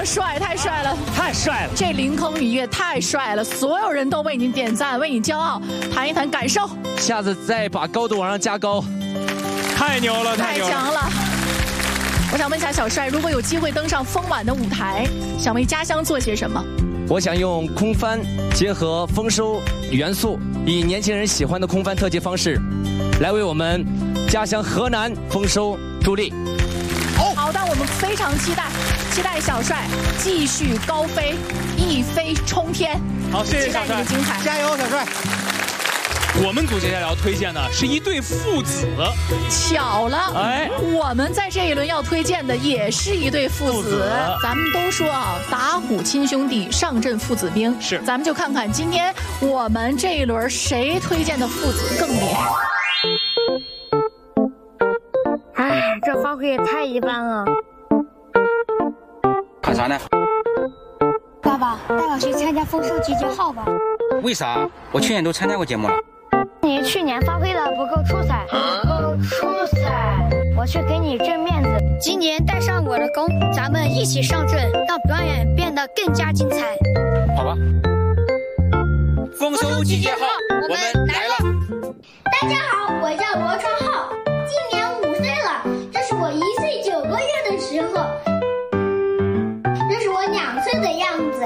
常帅，太帅了， 太帅了！ 这凌空一跃太帅了，所有人都为你点赞，为你骄傲。谈一谈感受， 下次再把高度往上加高。 太牛了， 太强了！我想问一下小帅，如果有机会登上风晚的舞台，想为家乡做些什么？ 我想用空翻结合丰收元素，以年轻人喜欢的空翻特技方式，来为我们家乡河南丰收助力。 好的，我们非常期待小帅继续高飞，一飞冲天。 好，谢谢小帅， 期待你的精彩， 加油，小帅！ 我们接下来要推荐的是一对父子。 巧了，我们在这一轮要推荐的也是一对父子。咱们都说啊，打虎亲兄弟，上阵父子兵。 是， 咱们就看看今天我们这一轮谁推荐的父子更厉害。 哎，这发挥也太一般了。 干啥呢？ 爸爸，带我去参加丰收集结号吧。 为啥？我去年都参加过节目了。 你去年发挥的不够出彩，我去给你挣面子。今年带上我的弓，咱们一起上阵，让表演变得更加精彩。 好吧。丰收集结号，我们来了。 大家好，我叫罗川浩，今年5岁了。这是我1岁9个月的时候，这是我2岁的样子，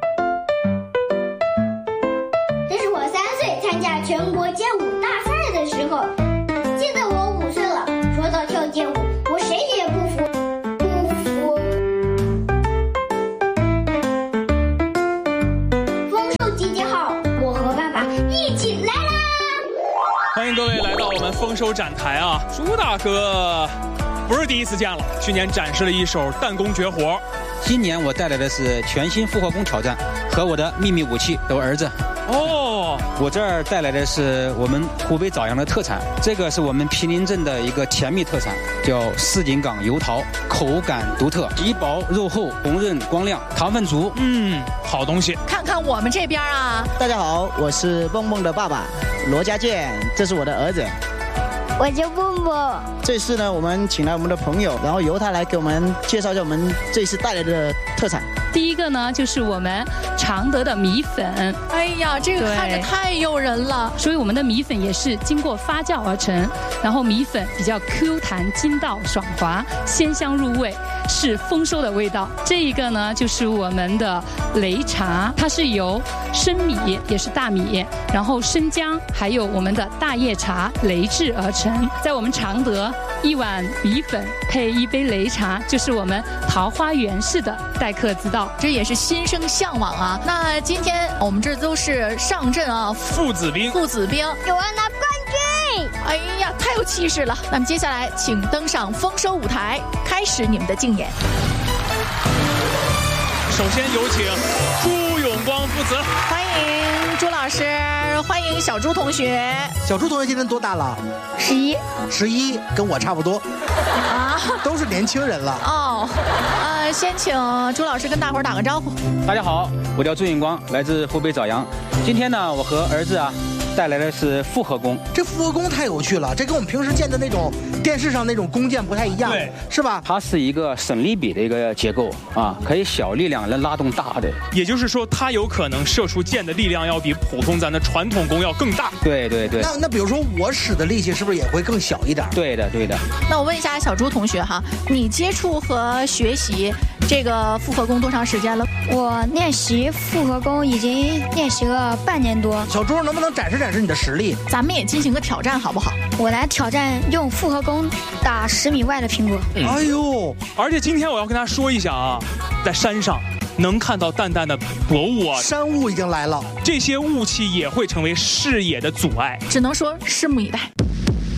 这是我3岁参加全国街舞大赛的时候。现在我5岁了，说到跳街舞，我谁也不服。丰收集结号，我和爸爸一起来啦！ 欢迎各位来到我们丰收展台啊！朱大哥不是第一次见了，去年展示了一手弹弓绝活。 今年我带来的是全新复合弓挑战和我的秘密武器，我儿子。我这儿带来的是我们湖北枣阳的特产，这个是我们毗邻镇的一个甜蜜特产，叫四井港油桃，口感独特，皮薄肉厚，红润光亮，糖分足。 好东西。 看看我们这边啊！ 大家好，我是蹦蹦的爸爸罗家健，这是我的儿子。 我叫蹦蹦。 这次呢，我们请来我们的朋友，然后由他来给我们介绍一下我们这次带来的特产。 第一个呢，就是我们常德的米粉。 哎呀，这个看着太诱人了。 所以我们的米粉也是经过发酵而成，然后米粉比较 Q 弹、筋道、爽滑，鲜香入味，是丰收的味道。这一个呢，就是我们的擂茶，它是由生米，也是大米，然后生姜，还有我们的大叶茶擂制而成。在我们常德，1碗米粉配1杯擂茶，就是我们桃花源式的待客之道。 这也是心生向往啊！那今天我们这都是上阵啊， 父子兵， 父子兵， 我要拿冠军！ 哎呀，太有气势了！那么接下来，请登上丰收舞台，开始你们的竞演。 首先有请朱永光父子， 欢迎朱老师，欢迎小朱同学。 小朱同学今年多大了？11，跟我差不多。啊，都是年轻人了。 先请朱老师跟大伙儿打个招呼。 大家好，我叫朱永光，来自湖北枣阳。今天呢，我和儿子带来的是复合弓。 这复合弓太有趣了，这跟我们平时见的那种电视上那种弓箭不太一样， 对， 是吧？ 它是一个省力比的一个结构啊，可以小力量来拉动大的。 也就是说，它有可能射出箭的力量要比普通咱的传统弓要更大。 对。 那比如说我使的力气是不是也会更小一点？ 对的。 那我问一下小朱同学哈，你接触和学习这个复合弓多长时间了？ 我练习复合弓已经练习了半年多。 小朱能不能展示展示你的实力？ 咱们也进行个挑战好不好？ 我来挑战用复合弓打10米外的苹果。 哎呦！ 而且今天我要跟他说一下啊，在山上能看到淡淡的薄雾啊， 山雾已经来了， 这些雾气也会成为视野的阻碍， 只能说拭目以待。